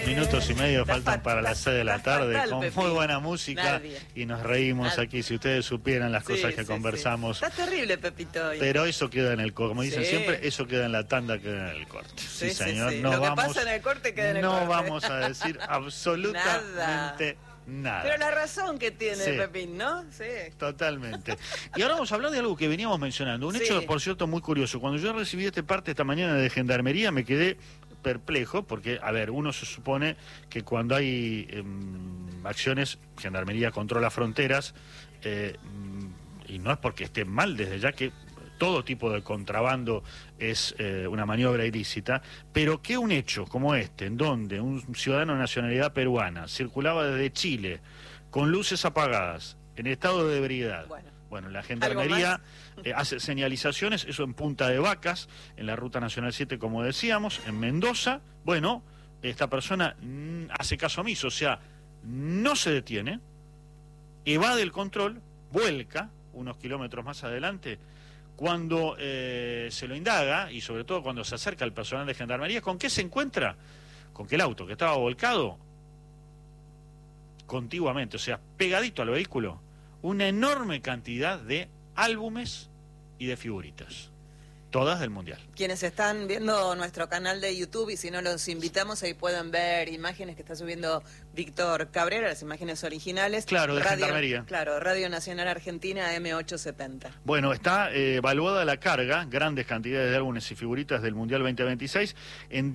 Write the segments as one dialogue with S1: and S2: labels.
S1: minutos y medio faltan para las 6 de la tarde,
S2: fatal,
S1: con
S2: Pepín.
S1: muy buena música.
S2: Nadie.
S1: Y nos reímos
S2: Nadie.
S1: aquí. Si ustedes supieran las cosas que conversamos.
S2: Está terrible, Pepito, hoy.
S1: Pero eso queda en el corte, como dicen
S2: Sí.
S1: siempre, eso queda en la tanda, queda en el corte. Sí, señor.
S2: sí.
S1: No
S2: Lo que
S1: vamos,
S2: pasa en el corte queda en el corte.
S1: no vamos a decir absolutamente nada.
S2: Pero la razón que tiene
S1: Sí.
S2: Pepín, ¿no? Sí.
S1: Totalmente. Y ahora vamos a hablar de algo que veníamos mencionando. Un
S2: Sí.
S1: hecho, por cierto, muy curioso. Cuando yo recibí este parte esta mañana de Gendarmería me quedé perplejo porque, a ver, uno se supone que cuando hay acciones, Gendarmería controla fronteras, y no es porque esté mal desde ya que todo tipo de contrabando es una maniobra ilícita, pero que un hecho como este, en donde un ciudadano de nacionalidad peruana circulaba desde Chile con luces apagadas, en estado de ebriedad. Bueno, la Gendarmería hace señalizaciones, eso en Punta de Vacas, en la Ruta Nacional 7, como decíamos, en Mendoza. Bueno, esta persona hace caso omiso, o sea, no se detiene, evade el control, vuelca unos kilómetros más adelante. Cuando se lo indaga, y sobre todo cuando se acerca al personal de Gendarmería, ¿con qué se encuentra? Con que el auto que estaba volcado contiguamente, o sea, pegadito al vehículo, una enorme cantidad de álbumes y de figuritas, todas del Mundial.
S2: Quienes están viendo nuestro canal de YouTube, y si no los invitamos, ahí pueden ver imágenes que está subiendo Víctor Cabrera, las imágenes originales.
S1: Claro, de Gendarmería.
S2: Claro, Radio Nacional Argentina M870.
S1: Bueno, está evaluada la carga, grandes cantidades de álbumes y figuritas del Mundial 2026, en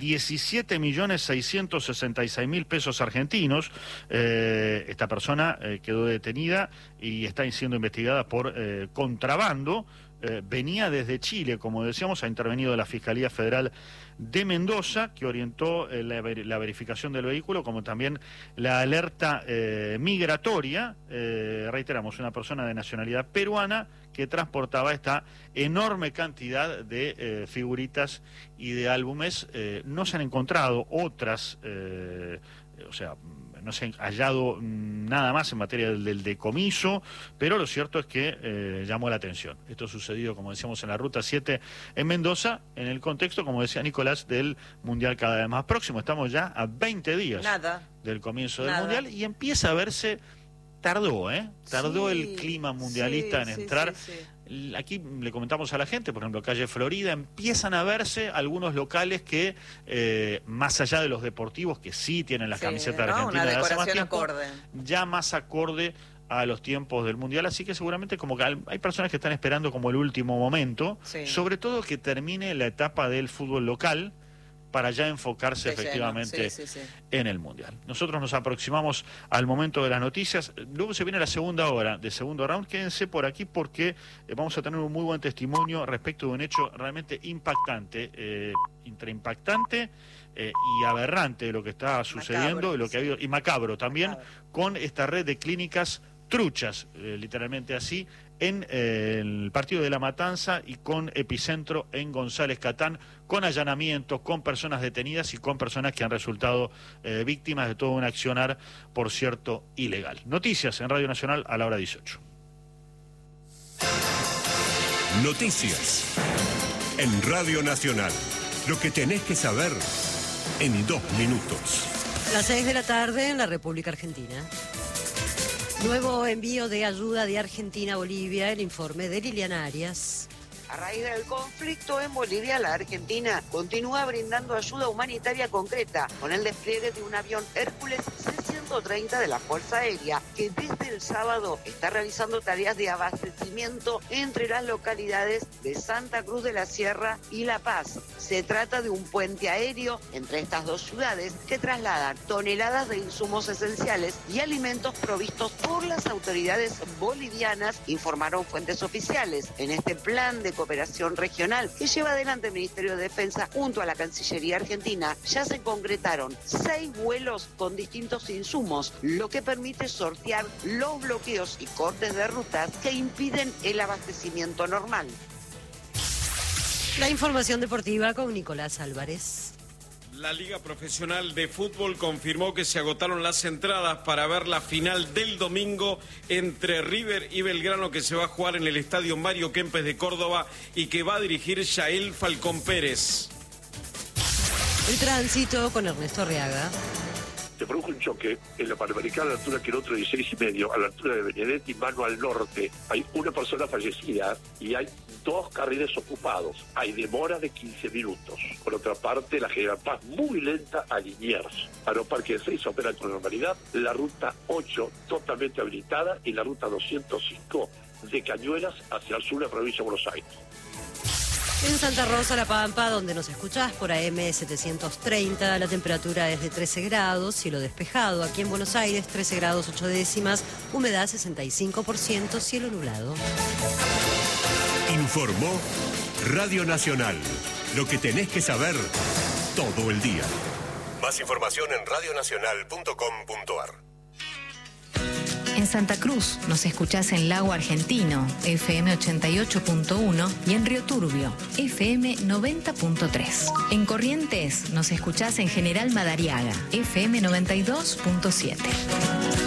S1: 17.666.000 pesos argentinos. Esta persona quedó detenida y está siendo investigada por contrabando. Venía desde Chile, como decíamos, ha intervenido la Fiscalía Federal de Mendoza, que orientó la verificación del vehículo, como también la alerta migratoria. Reiteramos, una persona de nacionalidad peruana que transportaba esta enorme cantidad de figuritas y de álbumes. No se han encontrado otras, o sea, no se ha hallado nada más en materia del decomiso, pero lo cierto es que llamó la atención. Esto ha sucedido, como decíamos, en la Ruta 7 en Mendoza, en el contexto, como decía Nicolás, del Mundial cada vez más próximo. Estamos ya a 20 días del comienzo del Mundial y empieza a verse, tardó el clima mundialista en entrar. Aquí le comentamos a la gente, por ejemplo, calle Florida, empiezan a verse algunos locales que, más allá de los deportivos, que sí tienen las camisetas argentinas de hace más tiempo, ya más acorde a los tiempos del Mundial, así que seguramente como que hay personas que están esperando como el último momento, sobre todo que termine la etapa del fútbol local, para ya enfocarse efectivamente en el Mundial. Nosotros nos aproximamos al momento de las noticias, luego se viene la segunda hora de segundo round. Quédense por aquí porque vamos a tener un muy buen testimonio respecto de un hecho realmente impactante, impactante y aberrante de lo que está sucediendo, lo que ha habido, y macabro también, con esta red de clínicas truchas, literalmente así, en el partido de La Matanza y con epicentro en González Catán, con allanamientos, con personas detenidas y con personas que han resultado víctimas de todo un accionar, por cierto, ilegal. Noticias en Radio Nacional a la hora 18.
S3: Noticias en Radio Nacional. Lo que tenés que saber en 2 minutos.
S4: Las 6 de la tarde en la República Argentina. Nuevo envío de ayuda de Argentina a Bolivia, el informe de Liliana Arias.
S5: A raíz del conflicto en Bolivia, la Argentina continúa brindando ayuda humanitaria concreta con el despliegue de un avión Hércules C-130 de la Fuerza Aérea, que desde el sábado está realizando tareas de abastecimiento entre las localidades de Santa Cruz de la Sierra y La Paz. Se trata de un puente aéreo entre estas dos ciudades que trasladan toneladas de insumos esenciales y alimentos provistos por las autoridades bolivianas, informaron fuentes oficiales. En este plan de cooperación regional que lleva adelante el Ministerio de Defensa junto a la Cancillería Argentina, ya se concretaron 6 vuelos con distintos insumos, lo que permite sortear los bloqueos y cortes de rutas que impiden el abastecimiento normal.
S4: La información deportiva con Nicolás Álvarez.
S6: La Liga Profesional de Fútbol confirmó que se agotaron las entradas para ver la final del domingo entre River y Belgrano, que se va a jugar en el Estadio Mario Kempes de Córdoba y que va a dirigir Yael Falcón Pérez.
S4: El tránsito con Ernesto Arriaga.
S7: se produjo un choque en la Panamericana a la altura de kilómetro 16,5, a la altura de Benedetti, mano al norte. Hay una persona fallecida y hay 2 carriles ocupados. Hay demora de 15 minutos. Por otra parte, la General Paz muy lenta a Liniers. Aeroparque 6 opera con normalidad. La ruta 8 totalmente habilitada y la ruta 205 de Cañuelas hacia el sur de la provincia de Buenos Aires.
S4: En Santa Rosa, La Pampa, donde nos escuchás por AM 730, la temperatura es de 13 grados, cielo despejado. Aquí en Buenos Aires, 13 grados 8 décimas, humedad 65%, cielo nublado.
S3: Informó Radio Nacional. Lo que tenés que saber todo el día. Más información en radionacional.com.ar.
S8: En Santa Cruz nos escuchás en Lago Argentino, FM 88.1 y en Río Turbio, FM 90.3. En Corrientes nos escuchás en General Madariaga, FM 92.7.